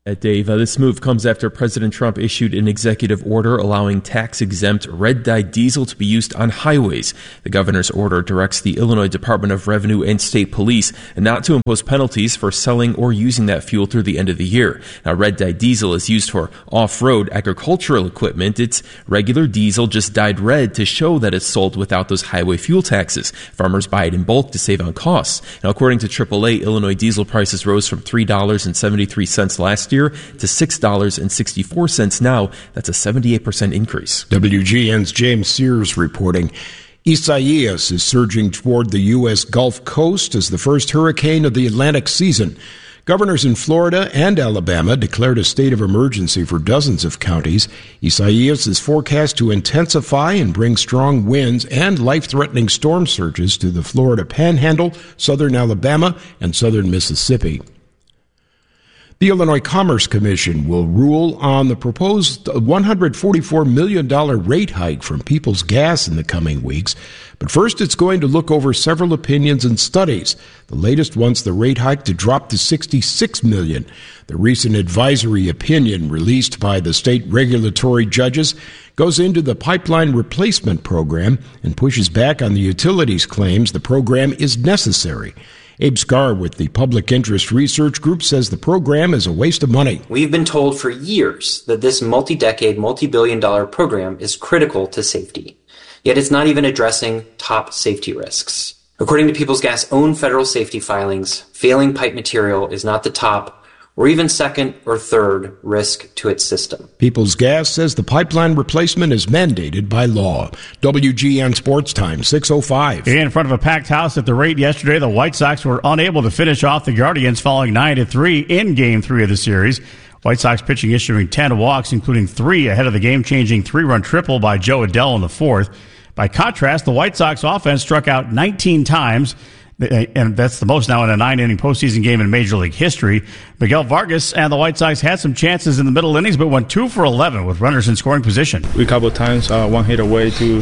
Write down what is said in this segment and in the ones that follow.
Dave, this move comes after President Trump issued an executive order allowing tax-exempt red-dyed diesel to be used on highways. The governor's order directs the Illinois Department of Revenue and State Police not to impose penalties for selling or using that fuel through the end of the year. Now, red-dyed diesel is used for off-road agricultural equipment. It's regular diesel just dyed red to show that it's sold without those highway fuel taxes. Farmers buy it in bulk to save on costs. Now, according to AAA, Illinois diesel prices rose from $3.73 last year to $6.64 now. That's a 78% increase. WGN's James Sears reporting. Isaias is surging toward the U.S. Gulf Coast as the first hurricane of the Atlantic season. Governors in Florida and Alabama declared a state of emergency for dozens of counties. Isaias is forecast to intensify and bring strong winds and life-threatening storm surges to the Florida Panhandle, southern Alabama, and southern Mississippi. The Illinois Commerce Commission will rule on the proposed $144 million rate hike from Peoples Gas in the coming weeks. But first, it's going to look over several opinions and studies. The latest wants the rate hike to drop to $66 million. The recent advisory opinion released by the state regulatory judges goes into the pipeline replacement program and pushes back on the utilities' claims the program is necessary. Abe Scar with the Public Interest Research Group says the program is a waste of money. We've been told for years that this multi-decade, multi-billion-dollar program is critical to safety. Yet it's not even addressing top safety risks. According to Peoples Gas' own federal safety filings, failing pipe material is not the top or even second or third risk to its system. Peoples Gas says the pipeline replacement is mandated by law. WGN Sports Time, 6:05. In front of a packed house at the rate yesterday, the White Sox were unable to finish off the Guardians, falling 9-3 in Game 3 of the series. White Sox pitching issuing 10 walks, including 3 ahead of the game-changing 3-run triple by Joe Adell in the fourth. By contrast, the White Sox offense struck out 19 times, and that's the most now in a 9-inning postseason game in Major League history. Miguel Vargas and the White Sox had some chances in the middle innings, but went 2 for 11 with runners in scoring position. We a couple of times one hit away to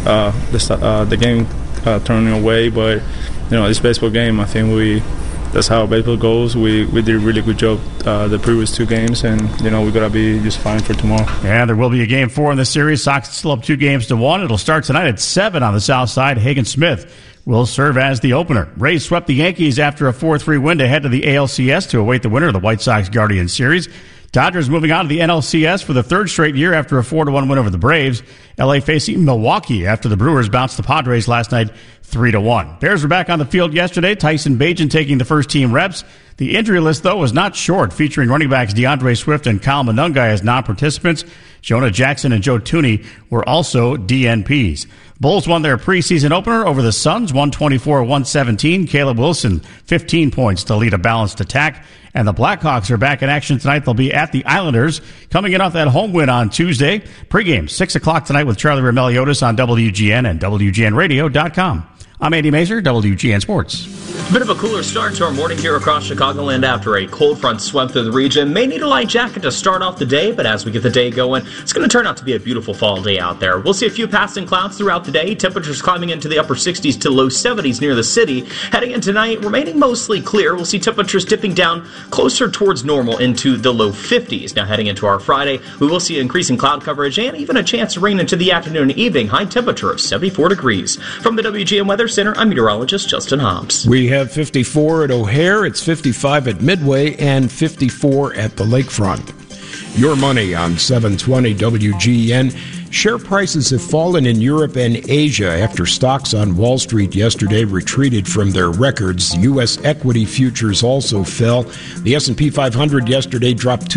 the game turning away, but this baseball game, I think that's how baseball goes. We did a really good job the previous 2 games, and we gotta be just fine for tomorrow. And there will be a Game 4 in the series. Sox still up 2 games to 1. It'll start tonight at 7 on the south side. Hagen Smith will serve as the opener. Rays swept the Yankees after a 4-3 win to head to the ALCS to await the winner of the White Sox-Guardians series. Dodgers moving on to the NLCS for the 3rd straight year after a 4-1 win over the Braves. LA facing Milwaukee after the Brewers bounced the Padres last night 3-1. Bears were back on the field yesterday. Tyson Bagent taking the first team reps. The injury list, though, was not short, featuring running backs DeAndre Swift and Kyle Monungai as non-participants. Jonah Jackson and Joe Tooney were also DNPs. Bulls won their preseason opener over the Suns, 124-117. Caleb Wilson, 15 points to lead a balanced attack. And the Blackhawks are back in action tonight. They'll be at the Islanders, coming in off that home win on Tuesday. Pre-game, 6 o'clock tonight with Charlie Rameliotis on WGN and WGNradio.com. I'm Andy Mazur, WGN Sports. A bit of a cooler start to our morning here across Chicagoland after a cold front swept through the region. May need a light jacket to start off the day, but as we get the day going, it's going to turn out to be a beautiful fall day out there. We'll see a few passing clouds throughout the day. Temperatures climbing into the upper 60s to low 70s near the city. Heading into tonight, remaining mostly clear. We'll see temperatures dipping down closer towards normal into the low 50s. Now heading into our Friday, we will see increasing cloud coverage and even a chance of rain into the afternoon and evening. High temperature of 74 degrees. From the WGN Weather Center, I'm meteorologist Justin Hobbs. We have 54 at O'Hare, it's 55 at Midway, and 54 at the Lakefront. Your money on 720 WGN. Share prices have fallen in Europe and Asia after stocks on Wall Street yesterday retreated from their records. U.S. equity futures also fell. The S&P 500 yesterday dropped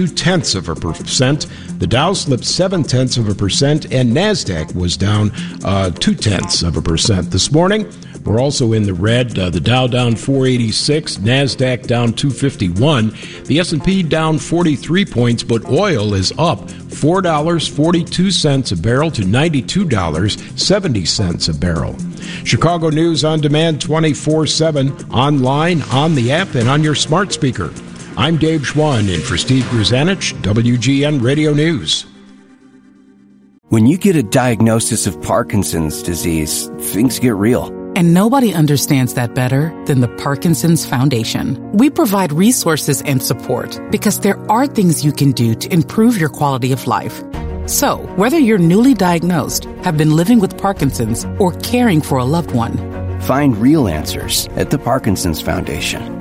0.2%. The Dow slipped 0.7%, and NASDAQ was down 0.2%. This morning, we're also in the red. The Dow down 486, NASDAQ down 251, the S&P down 43 points, but oil is up $4.42 a barrel to $92.70 a barrel. Chicago News on demand 24/7, online, on the app, and on your smart speaker. I'm Dave Schwann in for Steve Grzanich, WGN Radio News. When you get a diagnosis of Parkinson's disease, things get real. And nobody understands that better than the Parkinson's Foundation. We provide resources and support because there are things you can do to improve your quality of life. So, whether you're newly diagnosed, have been living with Parkinson's, or caring for a loved one, find real answers at the Parkinson's Foundation.